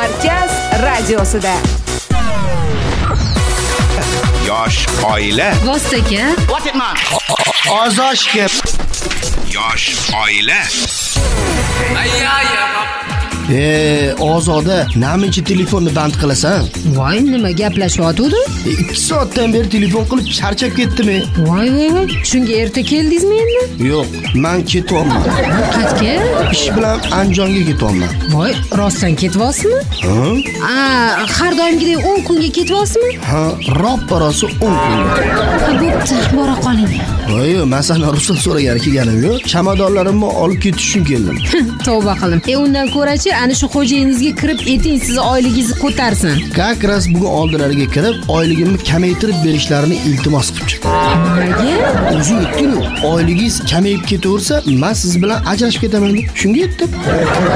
Markaz radiosida. Yosh oila. Vostaga. Ozoshga. Yosh oila. Ozoda, namincha telefonni band qilasan? Voy, nima gaplashyotdi? 2 soatdan beri telefon qilib charchab ketdim. Voy. Shunga erta keldingizmi endi? Yo'q, men ketyapman. Qayerga? Ish bilan Andijonga ketyapman. Voy, rostdan ketyapsizmi? Har doimgidek 10 kunga ketyapsizmi? Ha, roppa-rosa 10 kunga. Bo'pti, bora qoling. Voy, men sendan ruxsat so'ragan kelganim yo'q. Chamadonlarimni olib ketish uchun keldim. Tavba qildim. Undan ko'rachi, ana shu xo'jayingizga kirib eting, sizni oyligingizni ko'tarsin. Как раз bugun oldilariga kirib, oyligimni kamaytirib berishlarini iltimos qilib chiqdim. Nimaga? O'zing aytding-ku, oyligingiz kamayib ketaversa, men siz bilan ajrashib ketaman deb. Shunga aytdim.